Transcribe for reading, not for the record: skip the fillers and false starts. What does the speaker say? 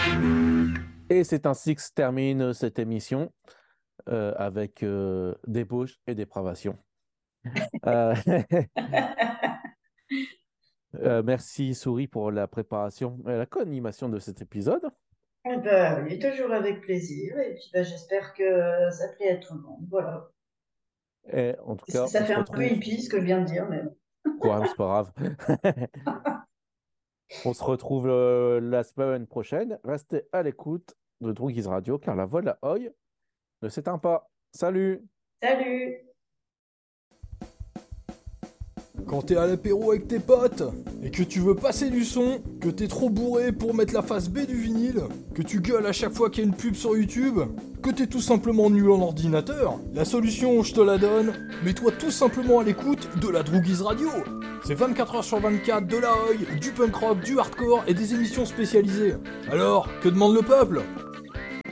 Et c'est ainsi que se termine cette émission avec débauche et dépravation. Euh, merci Souris pour la préparation et la co-animation de cet épisode. Eh ben, oui, toujours avec plaisir. Et puis, ben, j'espère que ça plaît à tout le monde. Voilà. Et en tout cas, Ça on se fait un peu retrouve. hippie ce que je viens de dire, mais bon. Quoi, c'est pas grave. On se retrouve la semaine prochaine. Restez à l'écoute de Droogies Radio car la voix de la Hoy ne s'éteint pas. Salut! Salut! Quand t'es à l'apéro avec tes potes, et que tu veux passer du son, que t'es trop bourré pour mettre la face B du vinyle, que tu gueules à chaque fois qu'il y a une pub sur YouTube, que t'es tout simplement nul en ordinateur, la solution je te la donne, mets-toi tout simplement à l'écoute de la Droogies Radio. C'est 24h/24 de la Hoy, du punk rock, du hardcore et des émissions spécialisées. Alors, que demande le peuple ?